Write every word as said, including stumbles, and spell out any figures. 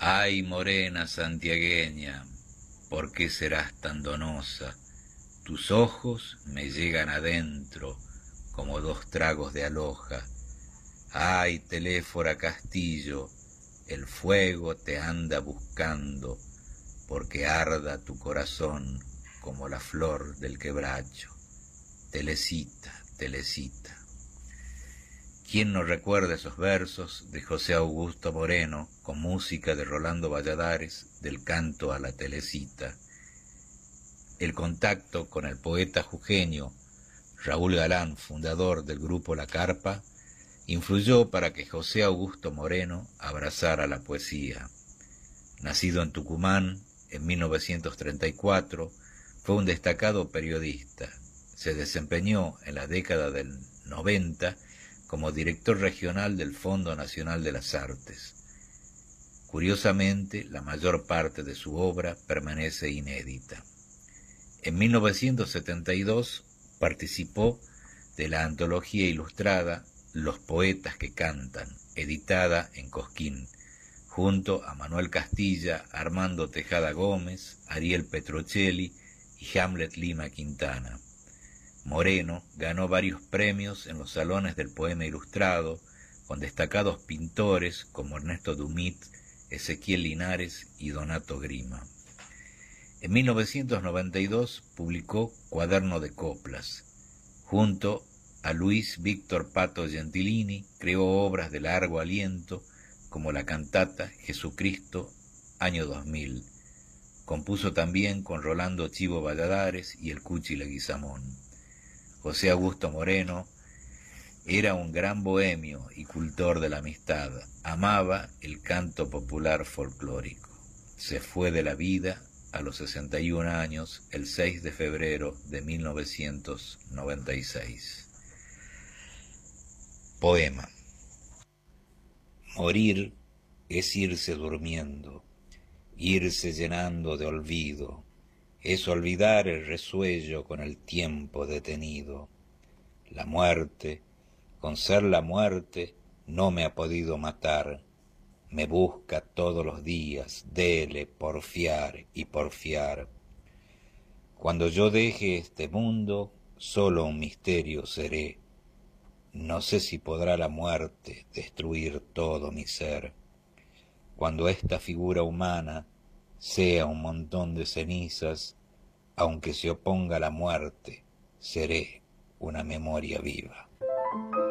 Ay, morena santiagueña, ¿por qué serás tan donosa? Tus ojos me llegan adentro como dos tragos de aloja. Ay, Teléfora Castillo, el fuego te anda buscando, porque arda tu corazón como la flor del quebracho. Telecita, Telecita. ¿Quién no recuerda esos versos de José Augusto Moreno con música de Rolando Valladares del canto a la Telecita? El contacto con el poeta jujeño Raúl Galán, fundador del grupo La Carpa, influyó para que José Augusto Moreno abrazara la poesía. Nacido en Tucumán en mil novecientos treinta y cuatro, fue un destacado periodista. Se desempeñó en la década del noventa como director regional del Fondo Nacional de las Artes. Curiosamente, la mayor parte de su obra permanece inédita. En mil novecientos setenta y dos participó de la antología ilustrada Los Poetas que Cantan, editada en Cosquín, junto a Manuel Castilla, Armando Tejada Gómez, Ariel Petrocelli y Hamlet Lima Quintana. Moreno ganó varios premios en los salones del poema ilustrado con destacados pintores como Ernesto Dumit, Ezequiel Linares y Donato Grima. En mil novecientos noventa y dos publicó Cuaderno de Coplas. Junto a Luis Víctor Pato Gentilini creó obras de largo aliento como la cantata Jesucristo, año dos mil. Compuso también con Rolando Chivo Valladares y el Cuchi Leguizamón. José Augusto Moreno era un gran bohemio y cultor de la amistad. Amaba el canto popular folclórico. Se fue de la vida a los sesenta y un años el seis de febrero de mil novecientos noventa y seis. Poema. Morir es irse durmiendo, irse llenando de olvido, es olvidar el resuello con el tiempo detenido. La muerte, con ser la muerte, no me ha podido matar, me busca todos los días, dele, porfiar y porfiar. Cuando yo deje este mundo, solo un misterio seré. No sé si podrá la muerte destruir todo mi ser. Cuando esta figura humana sea un montón de cenizas, aunque se oponga a la muerte, seré una memoria viva.